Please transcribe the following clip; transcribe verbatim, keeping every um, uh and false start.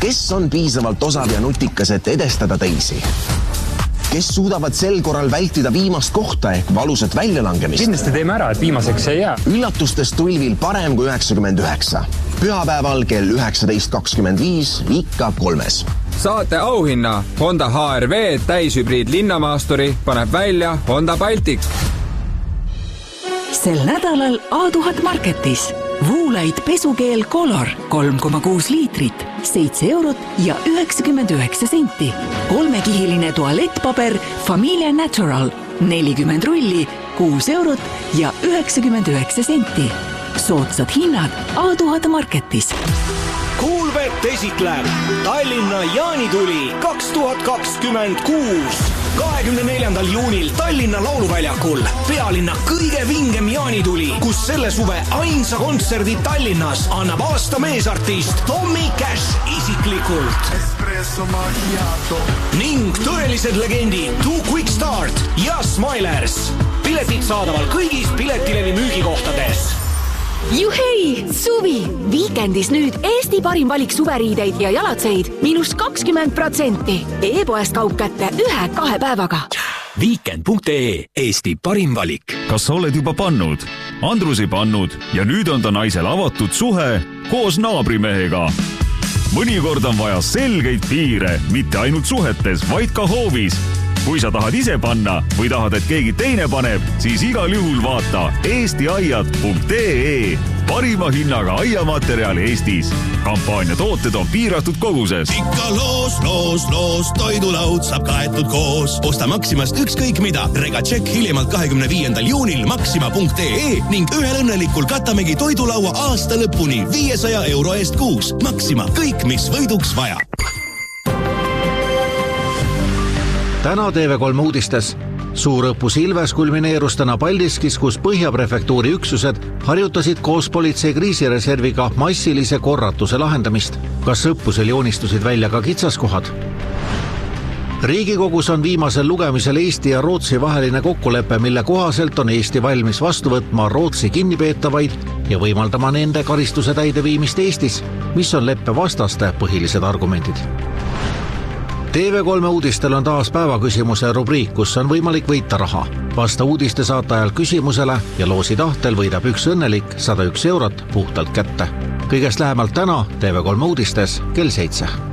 Kes on piisavalt osav ja nutikas, et edestada teisi? Kes suudavad sel korral vältida viimast kohta ehk valusat väljalangemist? Kindlasti teeme ära, et viimaseks ei jää. Üllatustest tulvil parem kui üheksakümmend üheksa. Pühapäeval kell üheksateist kakskümmend viis ikka kolmes. Saate auhinna Honda H R V täishübriid linnamaasturi paneb välja Honda Baltic. Sel nädalal A tuhat Marketis. Woolite pesukeel Color kolm koma kuus liitrit, seitse eurot ja üheksakümmend üheksa senti. Kolmekihiline tualettpaber Familia Natural nelikümmend rulli, kuus eurot ja üheksakümmend üheksa senti. Soodsad hinnad A tuhat Marketis. Kuulbet esitleb Tallinna jaanituli kaks tuhat kakskümmend kuus. kahekümne neljandal juunil Tallinna lauluväljakul pealinna kõige vingem jaanituli, kus selle suve ainsa kontserdi Tallinnas annab aasta meesartist Tommy Cash isiklikult. Ning tõelised legendid Too Quick Start ja Smilers. Piletid saadaval kõigis piletilevi müügikohtades. Juhei! Suvi! Viikendis nüüd Eesti parim valik suveriideid ja jalatseid miinus kakskümmend protsenti. E-poest kaup kätte ühe-kahe päevaga. Weekend punkt ee Eesti parim valik. Kas sa oled juba pannud? Andrusi pannud ja nüüd on ta naisel avatud suhe koos naabrimehega. Mõnikord on vaja selgeid piire, mitte ainult suhetes, vaid ka hoovis. Kui sa tahad ise panna või tahad, et keegi teine paneb, siis igal juhul vaata eesti aiad punkt ee. Parima hinnaga aiamaterjal Eestis. Kampaania tooted on piiratud koguses. Ikka loos, loos, loos, toidulaud saab kaetud koos. Osta Maximast ükskõik mida. Rega tšekk hiljemalt kahekümne viiendal juunil Maxima punkt ee ning ühel õnnelikul katamegi toidulaua aasta lõpuni viiesaja euro eest kuus. Maxima, kõik mis võiduks vaja. Täna T V kolm uudistes. Suurõppus Ilves kulmineerus täna Paldiskis, kus Põhjaprefektuuri üksused harjutasid koos politsei kriisireserviga massilise korratuse lahendamist. Kas õppusel joonistusid välja ka kitsaskohad? Riigikogus on viimasel lugemisel Eesti ja Rootsi vaheline kokkulepe, mille kohaselt on Eesti valmis vastu võtma Rootsi kinnipeetavaid ja võimaldama nende karistuse täideviimist Eestis, mis on leppe vastaste põhilised argumendid. T V kolm uudistel on taas päevaküsimuse rubriik, kus on võimalik võita raha. Vasta uudiste saatajal küsimusele ja loosi tahtel võidab üks õnnelik sada üks eurot puhtalt kätte. Kõigest lähemalt täna T V kolm uudistes kell seitse.